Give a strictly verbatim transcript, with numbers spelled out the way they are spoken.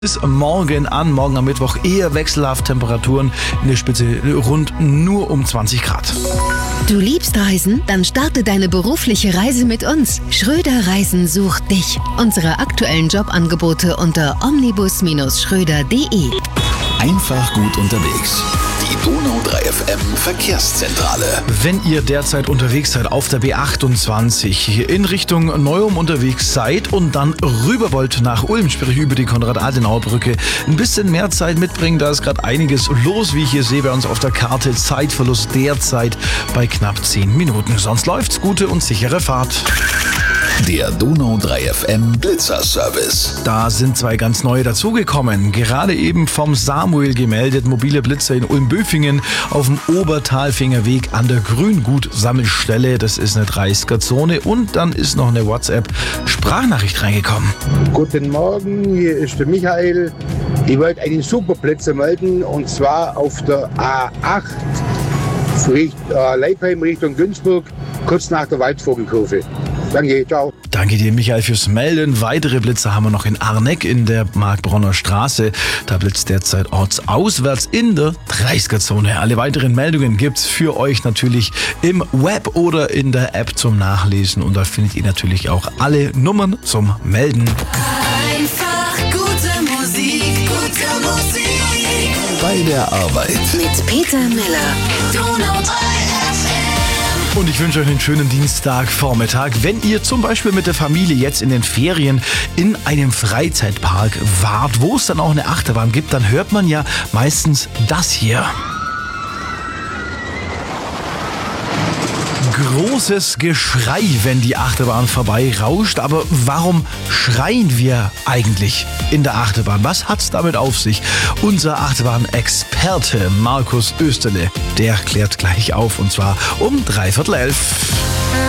Bis morgen an, morgen am Mittwoch eher wechselhaft, Temperaturen in der Spitze rund nur um zwanzig Grad. Du liebst Reisen? Dann starte deine berufliche Reise mit uns. Schröder Reisen sucht dich. Unsere aktuellen Jobangebote unter omnibus Schröder punkt de. Einfach gut unterwegs. Die Donau drei F M Verkehrszentrale. Wenn ihr derzeit unterwegs seid auf der B achtundzwanzig in Richtung Neu-Ulm unterwegs seid und dann rüber wollt nach Ulm, sprich über die Konrad-Adenauer-Brücke, ein bisschen mehr Zeit mitbringen, da ist gerade einiges los, wie ich hier sehe bei uns auf der Karte. Zeitverlust derzeit bei knapp zehn Minuten. Sonst läuft's, gute und sichere Fahrt. Der Donau drei F M Blitzer-Service. Da sind zwei ganz neue dazugekommen. Gerade eben vom Samuel gemeldet, mobile Blitzer in Ulm-Böfingen auf dem Obertalfingerweg an der Grüngut-Sammelstelle. Das ist eine dreißiger-Zone. Und dann ist noch eine WhatsApp-Sprachnachricht reingekommen. Guten Morgen, hier ist der Michael. Ich wollte einen Superblitzer melden und zwar auf der A acht Richt, äh, Leipheim Richtung Günzburg, kurz nach der Waldvogelkurve. Danke, ciao. Danke dir, Michael, fürs Melden. Weitere Blitzer haben wir noch in Arneck in der Markbronner Straße. Da blitzt derzeit ortsauswärts in der dreißiger-Zone. Alle weiteren Meldungen gibt's für euch natürlich im Web oder in der App zum Nachlesen. Und da findet ihr natürlich auch alle Nummern zum Melden. Einfach gute Musik, gute Musik. Bei der Arbeit. Mit Peter Miller. Donau drei F M. Und ich wünsche euch einen schönen Dienstagvormittag. Wenn ihr zum Beispiel mit der Familie jetzt in den Ferien in einem Freizeitpark wart, wo es dann auch eine Achterbahn gibt, dann hört man ja meistens das hier. Großes Geschrei, wenn die Achterbahn vorbei rauscht. Aber warum schreien wir eigentlich in der Achterbahn? Was hat's damit auf sich? Unser Achterbahn-Experte Markus Österle, der klärt gleich auf, und zwar um dreiviertel elf.